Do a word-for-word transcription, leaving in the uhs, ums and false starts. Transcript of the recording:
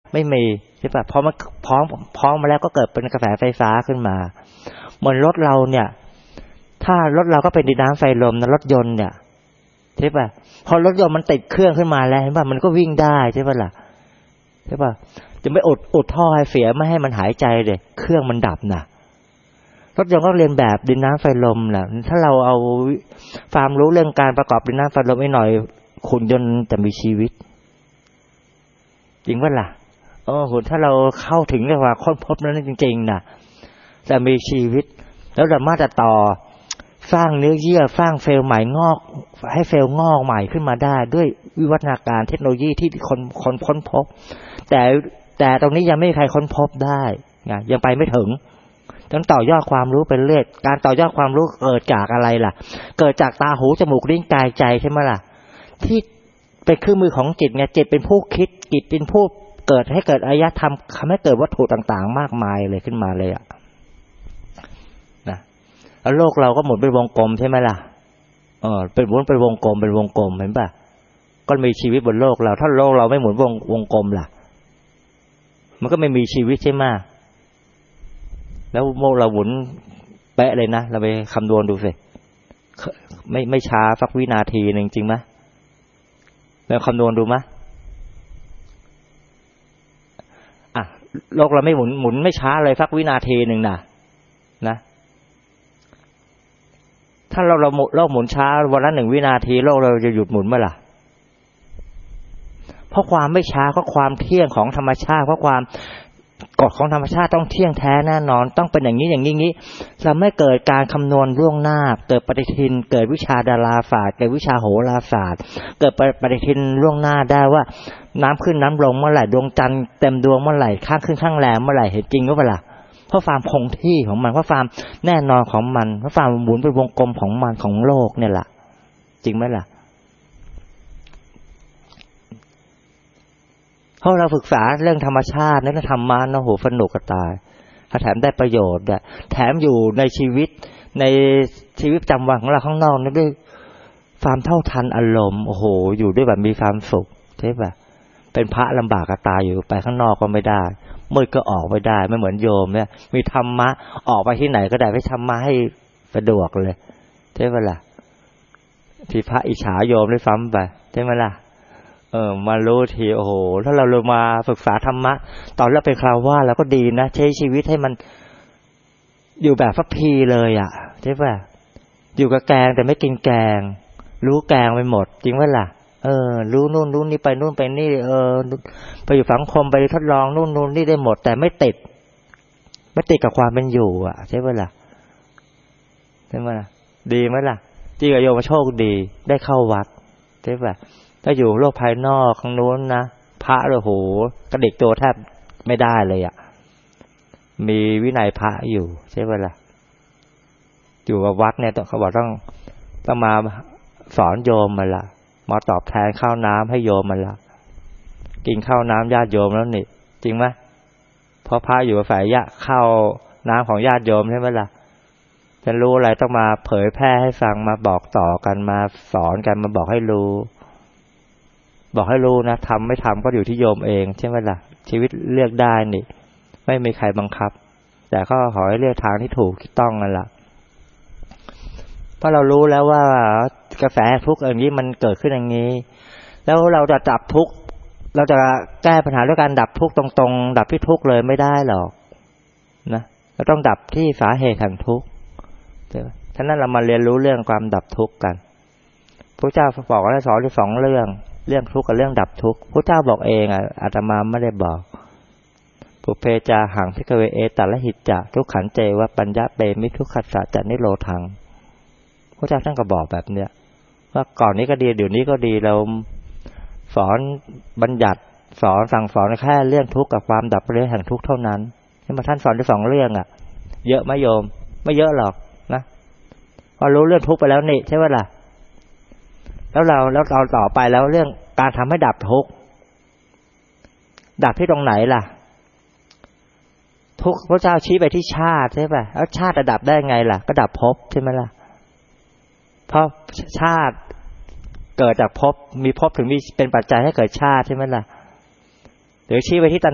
ไม่มีใช่ป่ะพอมันพร้อมพร้อมมาแล้วก็เกิดเป็นกระแสไฟฟ้าขึ้นมาเหมือนรถเราเนี่ยถ้ารถเราก็เป็นดินน้ำไฟลมนะรถยนต์เนี่ยใช่ป่ะพอรถยนต์มันติดเครื่องขึ้นมาแล้วเห็นป่ะมันก็วิ่งได้ใช่ป่ะล่ะใช่ป่ะจะไม่อุดอุดท่อให้เสียไม่ให้มันหายใจเลยเครื่องมันดับนะรถยนต์ก็เรียนแบบดินน้ำไฟลมแหละถ้าเราเอาความรู้เรื่องการประกอบดินน้ำไฟลมไว้หน่อยหุ่นยนต์จะมีชีวิตจริงป่ะล่ะเออหุ่นถ้าเราเข้าถึงเรียกว่าค้นพบนั้นจริงๆนะจะมีชีวิตแล้วสามารถจะต่อสร้างเนื้อเยื่อสร้างเซลล์ใหม่งอกให้เซลล์งอกใหม่ขึ้นมาได้ด้วยวิวัฒนาการเทคโนโลยีที่คนคนค้นพบแต่แต่ตรงนี้ยังไม่มีใครค้นพบได้ไงยังไปไม่ถึงต้องต่อยอดความรู้เป็นเรื่อยการต่อยอดความรู้เกิดจากอะไรล่ะเกิดจากตาหูจมูกลิ้นกายใจใช่ไหมล่ะที่เป็นเครื่องมือของจิตไงจิตเป็นผู้คิดจิตเป็นผู้เกิดให้เกิดอารยธรรมทำให้เกิดวัตถุต่างๆมากมายเลยขึ้นมาเลยอ่ะนะแล้วโลกเราก็หมุนเป็นวงกลมใช่ไหมล่ะเออเป็นหมุนเป็นวงกลมเป็นวงกลมเห็นป่ะก็มีชีวิตบนโลกเราถ้าโลกเราไม่หมุนวงวงกลมล่ะมันก็ไม่มีชีวิตใช่ไหมแล้วโมเราหมุนเป๊ะเลยนะเราไปคำนวณดูสิไม่ไม่ช้าสักวินาทีนึงจริงไหมเราคำนวณดูไหมอ่ะโลกเราไม่หมุนหมุนไม่ช้าเลยสักวินาทีหนึ่งนะนะถ้าเราเราโลกหมุนช้าวันละหนึ่งวินาทีโลกเราจะหยุดหมุนเมื่อไหร่เพราะความไม่ช้าเพราะความเที่ยงของธรรมชาติเพราะความกฎของธรรมชาติต้องเที่ยงแท้แน่นอนต้องเป็นอย่างนี้อย่างนี้นี้จะไม่เกิดการคำนวณล่วงหน้าเกิดปฏิทินเกิดวิชาดาราศาสตร์เกิดวิชาโหราศาสตร์เกิดปฏิทินล่วงหน้าได้ว่าน้ำขึ้นน้ำลงเมื่อไหร่ดวงจันทร์เต็มดวงเมื่อไหร่ข้างขึ้นข้างแรมเมื่อไหร่เห็นจริงก็เปล่าเพราะความคงที่ของมันเพราะความแน่นอนของมันเพราะความหมุนเป็นวงกลมของมันของโลกเนี่ยแหละจริงไหมล่ะเพราะเราศึกษาเรื่องธรรมชาติเรื่องธรรมะนะโหสนุกกระตายแถมได้ประโยชน์ด้วยแถมอยู่ในชีวิตในชีวิตประจำวันของเราข้างนอกนี่ด้วยความเท่าทันอารมณ์โอ้โหอยู่ด้วยแบบมีความสุขใช่ป่ะเป็นพระลำบากกระตายอยู่ไปข้างนอกก็ไม่ได้มืดก็ออกไม่ได้ไม่เหมือนโยมเนี่ยมีธรรมะออกไปที่ไหนก็ได้ให้ธรรมะให้สะดวกเลยใช่ป่ะล่ะที่พระอิจฉาโยมได้ซ้ำไปใช่ไหมล่ะเออมารู้ทีโอ้โหถ้าเราลงมาศึกษาธรรมะตอนเราเป็นคราวาสเราก็ดีนะใช้ชีวิตให้มันอยู่แบบพระพีเลยอ่ะใช่ป่ะอยู่กับแกงแต่ไม่กินแกงรู้แกงไปหมดจริงป่ะล่ะเออรู้นู่นรู้นี่ไปนู่นไปนี่เออไปอยู่สังคมไปทดลองนู่นนู่นนี่ได้หมดแต่ไม่ติดไม่ติดกับความเป็นอยู่อ่ะใช่ป่ะล่ะใช่ป่ะล่ะดีไหมล่ะจริงกับโยมโชคดีได้เข้าวัดใช่ป่ะถ้าอยู่โลกภายนอกข้างโน้นนะพระโอ้โหกระดิกตัวแทบไม่ได้เลยอ่ะมีวินัยพระอยู่ใช่ไหมล่ะอยู่กับวัดเนี่ยเขาบอกต้องต้องมาสอนโยมมาละมาตอบแทนข้าวน้ำให้โยมมาละกินข้าวน้ำญาติโยมแล้วนี่จริงไหมเพราะพระอยู่กับฝ่ายญาติข้าวน้ำของญาติโยมใช่ไหมล่ะจะรู้อะไรต้องมาเผยแพร่ให้ฟังมาบอกต่อกันมาสอนกันมาบอกให้รู้บอกให้รู้นะทำไม่ทำก็อยู่ที่โยมเองใช่ไหมล่ะชีวิตเลือกได้นี่ไม่มีใครบังคับแต่ก็ขอให้เลือกทางที่ถูกที่ต้องนั่นแหละเพราะเรารู้แล้วว่ากระแสทุกข์อย่างนี้มันเกิดขึ้นอย่างนี้แล้วเราจะดับทุกข์เราจะแก้ปัญหาด้วยการดับทุกข์ตรงๆดับที่ทุกข์เลยไม่ได้หรอกนะเราต้องดับที่สาเหตุแห่งทุกข์ฉะนั้นเรามาเรียนรู้เรื่องความดับทุกข์กันพระเจ้าบอกว่าสอนที่สองเรื่องเรื่องทุกข์กับเรื่องดับทุกข์พระเจ้าบอกเองอ่ะอาตมาไม่ได้บอกปุเพจาหังพิกเวเอตัลหิจจะทุกขันเจวะปัญญาเปมิทุกขัสสะจะนิโรธังพระเจ้าท่านก็บอกแบบเนี้ยว่าก่อนนี้ก็ดีเดี๋ยวนี้ก็ดีเราสอนบัญญัติสอนสั่งสอนแค่เรื่องทุกข์กับความดับเรื่องแห่งทุกข์เท่านั้นที่มาท่านสอนที่สองเรื่องอ่ะเยอะไหมโยมไม่เยอะหรอกนะพอรู้เรื่องทุกข์ไปแล้วนี่ใช่ไหมล่ะแล้วเราแล้วเราต่อไปแล้วเรื่องการทำให้ดับทุกข์ดับที่ตรงไหนล่ะทุกข์พระเจ้าชี้ไปที่ชาติใช่ป่ะแล้วชาติจะดับได้ไงล่ะก็ดับภพใช่ไหมล่ะเพราะชาติเกิดจากภพมีภพถึงมีเป็นปัจจัยให้เกิดชาติใช่ไหมล่ะหรือชี้ไปที่